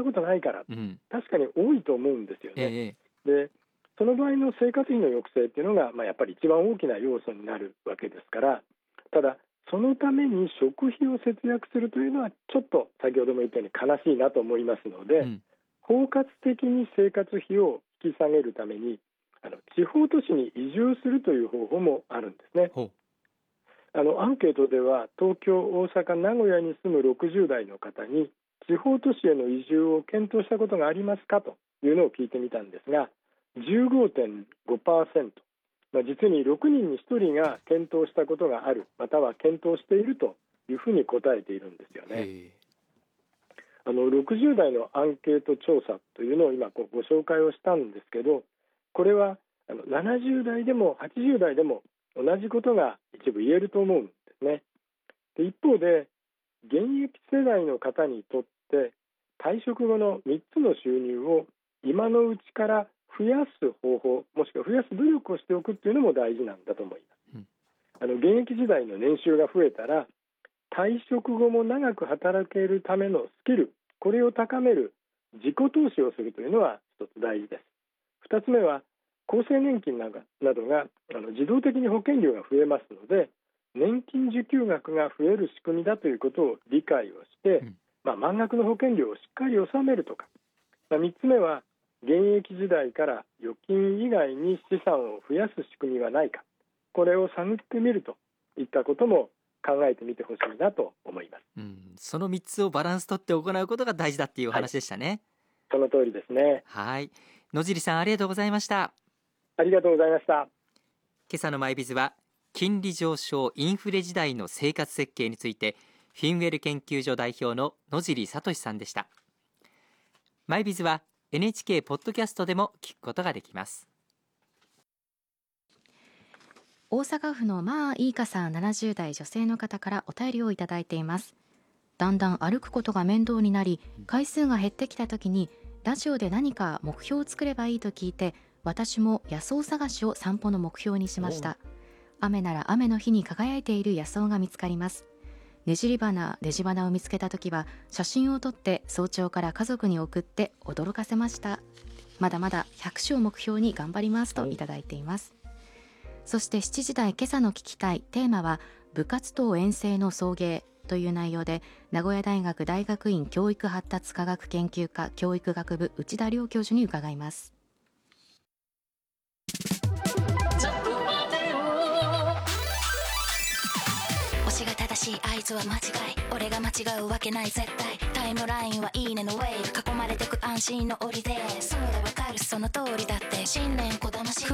ったことないから、確かに多いと思うんですよね。でその場合の生活費の抑制っていうのが、やっぱり一番大きな要素になるわけですから、ただそのために食費を節約するというのはちょっと先ほども言ったように悲しいなと思いますので、包括的に生活費を引き下げるために地方都市に移住するという方法もあるんですね。アンケートでは東京、大阪、名古屋に住む60代の方に地方都市への移住を検討したことがありますかというのを聞いてみたんですが 15.5%、実に6人に1人が検討したことがあるまたは検討しているというふうに答えているんですよね。60代のアンケート調査というのを今ご紹介をしたんですけど、これは70代でも80代でも同じことが一部言えると思うんですね。で一方で現役世代の方にとって退職後の3つの収入を今のうちから増やす方法もしくは増やす努力をしておくというのも大事なんだと思います。現役時代の年収が増えたら退職後も長く働けるためのスキル、これを高める自己投資をするというのは一つ大事です。2つ目は厚生年金などが自動的に保険料が増えますので年金受給額が増える仕組みだということを理解をして、満額の保険料をしっかり納めるとか、3つ目は現役時代から預金以外に資産を増やす仕組みはないか、これを探ってみるといったことも考えてみてほしいなと思います。 その3つをバランスとって行うことが大事だっていうお話でしたね。 その通りですね。 野尻さん、ありがとうございました。 ありがとうございました。 今朝のマイビズは金利上昇インフレ時代の生活設計についてフィンウェル研究所代表の野尻聡さんでした。マイビズは NHK ポッドキャストでも聞くことができます。 大阪府のいいかさん70代女性の方からお便りをいただいています。だんだん歩くことが面倒になり回数が減ってきた時にラジオで何か目標を作ればいいと聞いて私も野草探しを散歩の目標にしました。雨なら雨の日に輝いている野草が見つかります。ねじり花、レジ花を見つけたときは写真を撮って早朝から家族に送って驚かせました。まだまだ100種を目標に頑張りますといただいています。そして7時台今朝の聞きたいテーマは部活動遠征の送迎という内容で名古屋大学大学院教育発達科学研究科教育学部内田亮教授に伺います。 が正しい合図は間違い俺が間違うわけない絶対タイムラインはいいねのウェイ囲まれてく安心の檻でそうだわかるその通りだって信念こだまし